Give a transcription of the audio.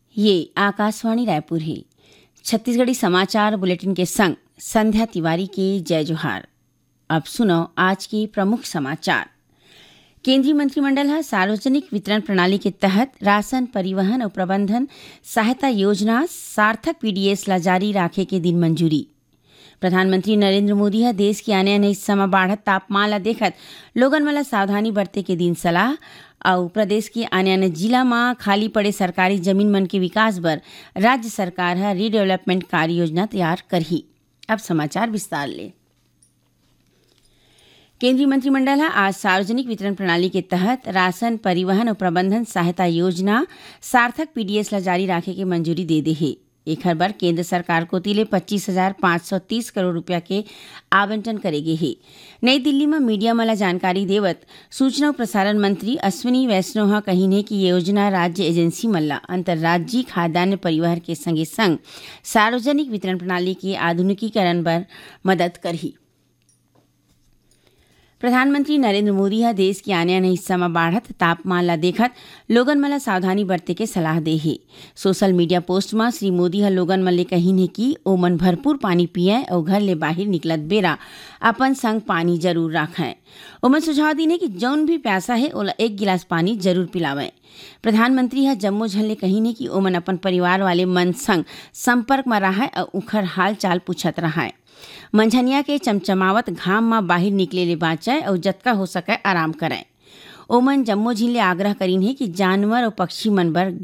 ये आकाशवाणी रायपुर है। छत्तीसगढ़ी समाचार बुलेटिन के संग संध्या तिवारी के जय जोहार। अब सुनो आज के प्रमुख समाचार। केंद्रीय मंत्रिमंडल है सार्वजनिक वितरण प्रणाली के तहत राशन परिवहन और प्रबंधन सहायता योजना सार्थक पीडीएस ला जारी राखे के दिन मंजूरी। प्रधानमंत्री नरेंद्र मोदी है देश के आने हिस्सा में बाढ़त तापमान ला देखत लोगन वाला सावधानी बरते के दिन सलाह और प्रदेश के आने जिला में खाली पड़े सरकारी जमीन मन के विकास बर राज्य सरकार है रीडेवलपमेंट कार्य योजना तैयार करही। अब समाचार विस्तार ले। केंद्रीय मंत्रिमंडल है आज सार्वजनिक वितरण प्रणाली के तहत राशन परिवहन और प्रबंधन सहायता योजना सार्थक पीडीएस ला जारी राखे के मंजूरी दे दे है। एक बार केंद्र सरकार को तिले 25,530 करोड़ रुपया के आवंटन करेगे है। नई दिल्ली में मीडिया मला जानकारी देवत सूचना और प्रसारण मंत्री अश्विनी वैष्णव हा कहीने कि ये योजना राज्य एजेंसी मल्ला अंतर्राज्यीय खाद्यान्न परिवहन के संगे संग सार्वजनिक वितरण प्रणाली के आधुनिकीकरण पर मदद करही। प्रधानमंत्री नरेंद्र मोदी है देश के आने हिस्सा में बाढ़त तापमान ला देखत लोगन मला सावधानी बरते के सलाह दे है। सोशल मीडिया पोस्ट में श्री मोदी है लोगन मले कहीन है कि ओमन भरपूर पानी पिए और घर ले बाहर निकलत बेरा अपन संग पानी जरूर रखें। ओमन सुझाव दीने कि जौन भी प्यासा है ओला 1 गिलास पानी जरूर पिलावें। प्रधानमंत्री है जम्मू झल्ले कहीने कि ओमन अपन परिवार वाले मन संग संपर्क में रहा और उखर हाल चाल पूछत रहा। मंझनिया के चमचमावत घाम में बाहर निकले ले बाँचे और जतका हो सके आराम करें। ओमन जम्मू झील ले आग्रह करीन है कि जानवर और पक्षी मन बर